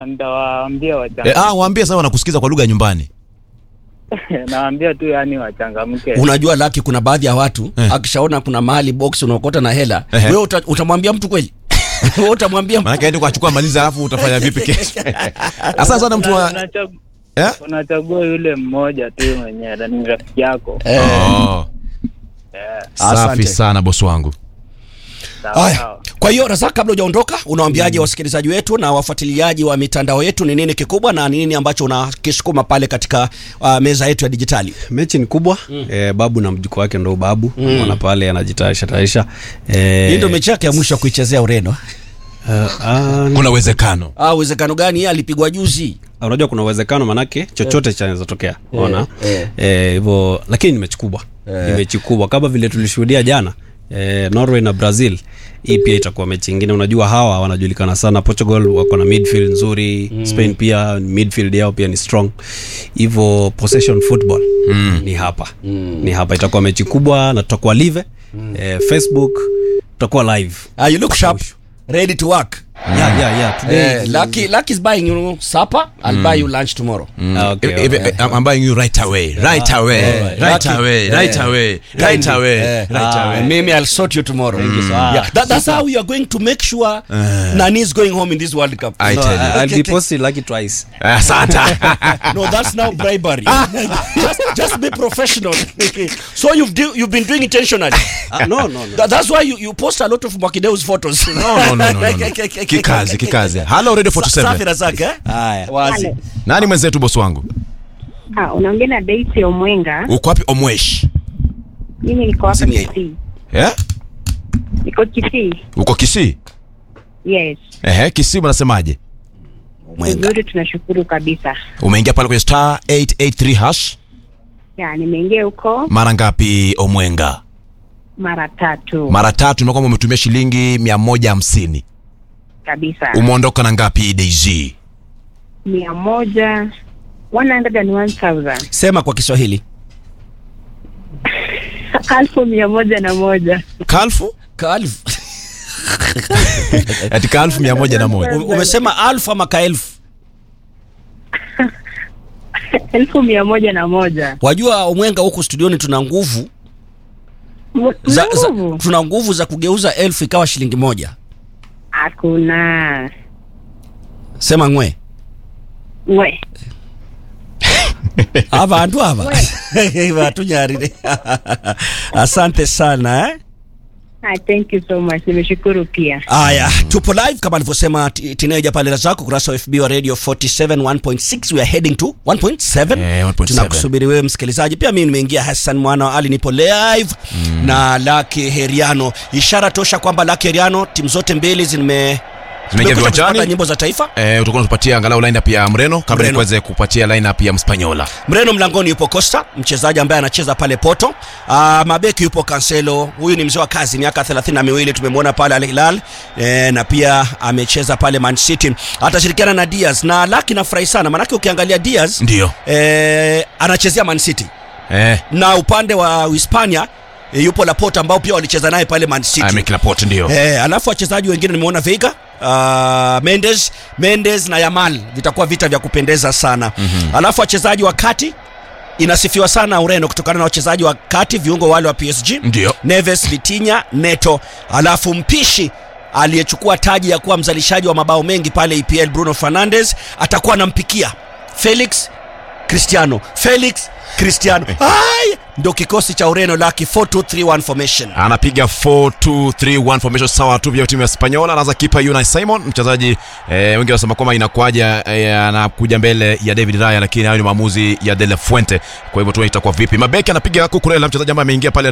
Nitawaambia wachangamke. Waambie sasa wanakusikiza kwa lugha nyumbani. Naambia tu yani wachangamke. Unajua Lucky, kuna baadhi ya watu akishaona kuna mahali box unaokota na hela, wewe utamwambia mtu kweli? Wewe utamwambia maana yake kuachukua maliza alafu utafanya vipi kesho? Sasa sana mtu unachagua yule mmoja tu mwenyewe ni rafiki yako. Safi sana boss wangu. Haya. Kwa hiyo Razak, kabla hujaondoka, unawaambiaje wasikilizaji wetu na wafuatiliaji wa mitandao yetu ni nini kikubwa na nini ambacho unakisukuma pale katika meza yetu ya dijitali? Mechi ni kubwa. Babu na mjukuu wake ndo Babu wana pale anajitayarisha. Hii ndio mechi yake ya mwisho kuichezea Ureno. Kuna uwezekano. Uwezekano gani? Yeye alipigwa juzi. Unajua kuna uwezekano manake chochote chanaweza tokea. Unaona? Hivyo lakini ni mechi kubwa. Ni mechi kubwa kama vile tulishuhudia jana. Norway na Brazil. Hii pia itakuwa mechi nyingine. Unajua hawa wanajulikana sana. Portugal wako na midfield nzuri. Spain pia midfield yao pia ni strong. Hivyo possession football ni hapa. Ni hapa itakuwa mechi kubwa na tutakuwa live. Facebook tutakuwa live. You look sharp. Ready to work. Yeah. Today Lucky is buying you supper. I'll buy you lunch tomorrow. Okay. I'm buying you right away. Maybe I'll sort you tomorrow. Thank you so much. That's how we are going to make sure Nani is going home in this World Cup. I tell you. I'll be posting Lucky twice. No, that's now bribery. just be professional. So you've been doing intentionally. No. That's why you post a lot of Mwakideo's photos. No. Kikazi. Hello Radio 47. Safi Razak, Haya. Wazi. Nani mwenzetu boss wangu? Unaongea na Daisy Omwenga. Uko wapi Omwesh? Mimi niko hapa Kisii. Niko Kisii. Uko Kisii? Yes. Kisii unasemaje? Nzuri, tunashukuru kabisa. Umeingia pale kwenye star 883 hash? Nimeingia huko. Mara ngapi Omwenga? Mara 3. Mara 3 umekuwa umetumia shilingi 150. Kabisa. Umeondoka na ngapi Daisy? 101,000. Sema kwa Kiswahili. 1,101. Kalfu? Ati kalfu 101. Umesema alfu ama kaelfu? 1,101. Wajua Omwenga, huko studioni tuna nguvu. Tuna nguvu za kugeuza 1,000 ikawa shilingi 1. Hakuna. Sema ngwe. Hapa ndo hapa. Tunyarire. Asante sana Thank you so much. Nimeshukuru pia. Haya, tupo live kama alivyosema teenager pale Razak, kurasa wa FB wa Radio 47 1.6. We are heading to 1.7. Tunakusubiri wewe msikilizaji. Pia mimi nimeingia Hassan Mwana wa Ali, nipo live na Lucky Heriano. Ishara tosha kwamba Lucky Heriano timu zote mbili zimeingia viwanjani. Nyimbo za taifa. Utakuwa unatupatia angalau lineup ya Mreno kabla niweze kupatia lineup ya Mspanyola. Mreno mlangoni yupo Costa, mchezaji ambaye anacheza pale Porto. Mabeki yupo Cancelo, huyu ni mzee wa kazi, miaka 32, tumemwona pale Al Hilal. Na pia amecheza pale Man City. Atashirikiana na Diaz na Lucky. Nafurahi sana maana ukiangalia Diaz ndio anachezea Man City. Na upande wa Hispania yupo Laporte ambao pia walicheza naye pale Man City. Laporte ndio. Alafu wachezaji wengine nimeona Veiga, Mendes na Yamal, vitakuwa vita vya kupendeza sana. Alafu wachezaji wa kati inasifiwa sana Ureno kutokana na wachezaji wa kati, viungo wale wa PSG. Ndio. Neves, Vitinha, Neto. Alafu mpishi aliyechukua taji ya kuwa mzalishaji wa mabao mengi pale EPL, Bruno Fernandes, atakuwa anampikia Felix Cristiano. Ndio kikosi cha Ureno Lucky 4-2-3-1 formation. Anapiga 4-2-3-1 formation sawa tu vya timu ya Spanyola. Anaanza kipa Unai Simon, mchezaji wengi wanasema kwamba inakuaje anakuja mbele ya David Raya, lakini hayo ni maamuzi ya De La Fuente. Kwa hivyo tuone itakuwa vipi. Mabeki anapiga Cucurella, mchezaji ambaye ameingia pale